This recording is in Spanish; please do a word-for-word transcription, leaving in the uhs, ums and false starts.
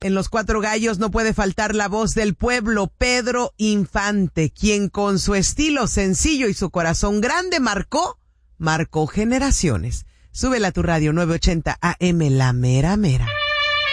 en Los Cuatro Gallos no puede faltar la voz del pueblo, Pedro Infante, quien con su estilo sencillo y su corazón grande marcó, marcó generaciones. Súbela a tu radio nueve ochenta A M, la mera mera.